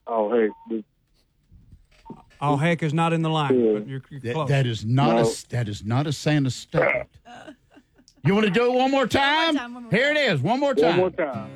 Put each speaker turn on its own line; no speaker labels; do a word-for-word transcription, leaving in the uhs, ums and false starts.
Oh, hey. This,
Oh, heck is not in the line,
Yeah.
but you're, you're
That,
close.
that is not
No.
a that is not a Santa statement. You want to do it one more time?
time, one more
Here
time.
it is, one more
one
time.
more time.